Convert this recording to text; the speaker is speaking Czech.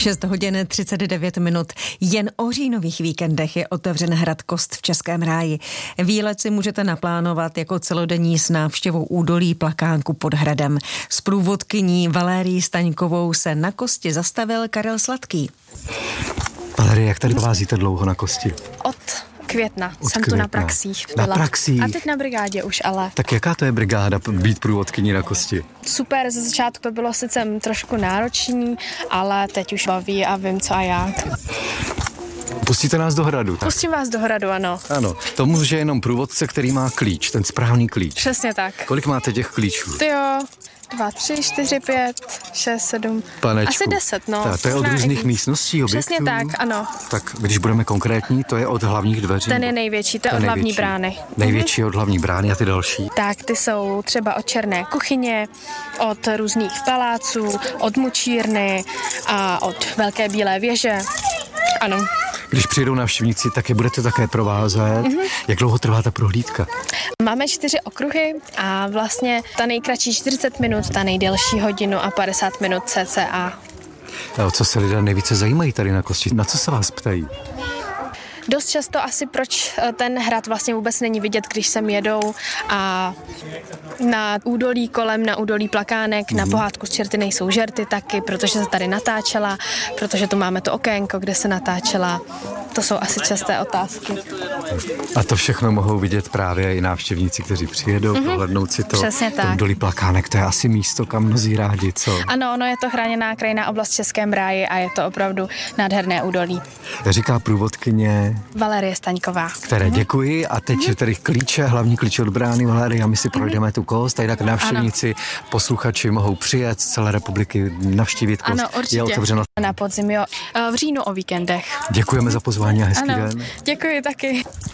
6 hodin 39 minut. Jen o říjnových víkendech je otevřen hrad Kost v Českém Ráji. Výlet si můžete naplánovat jako celodenní s návštěvou údolí Plakánku pod hradem. S průvodkyní Valérií Staňkovou se na Kosti zastavil Karel Sladký. Valérie, jak tady provázíte dlouho na Kosti? Od května. Od Jsem května. tu na praxích byla. Na praxích? A teď na brigádě už, ale. Tak jaká to je brigáda být průvodkyní na Kosti? Super, ze začátku to bylo sice trošku náročný, ale teď už baví a vím co a jak. Pustíte nás do hradu, tak? Pustím vás do hradu, ano. Ano, to může jenom průvodce, který má klíč, ten správný klíč. Přesně tak. Kolik máte těch klíčů? Ty jo, 2, 3, 4, 5, 6, 7, Panečku. asi 10, no. To je od různých místností, objektů? Přesně tak, ano. Tak když budeme konkrétní, to je od hlavních dveří? Ten je největší, to je od hlavní brány. Největší od hlavní brány a ty další? Tak ty jsou třeba od černé kuchyně, od různých paláců, od mučírny a od velké bílé věže. Ano. Když přijdou návštěvníci, tak je budete také provázet. Jak dlouho trvá ta prohlídka? Máme 4 okruhy a vlastně ta nejkratší 40 minut, ta nejdelší hodinu a 50 minut cca. A o co se lidé nejvíce zajímají tady na Kosti? Na co se vás ptají? Dost často asi proč ten hrad vlastně vůbec není vidět, když sem jedou a na údolí kolem, na údolí Plakánek, na pohádku z Čerty nejsou žerty taky, protože se tady natáčela, protože tu máme to okénko, kde se natáčela. To jsou asi časté otázky. A to všechno mohou vidět právě i návštěvníci, kteří přijedou, pohlednout si to. Přesně tak. To údolí Plakánek, to je asi místo, kam mnozí rádi, co? Ano, ono je to chráněná krajinná oblast v Českém Ráji a je to opravdu nádherné údolí. Říká průvodkyně Valérie Staňková. Které děkuji a teď tedy klíče, hlavní klíče od brány Valérie a my si projdeme tu Kost, tady tak návštěvníci, posluchači mohou přijet z celé republiky navštívit Kost. Ano, určitě. Je otevřeno Na podzim, jo. V říjnu o víkendech. Děkujeme za pozvání a hezký Ano, den. děkuji taky.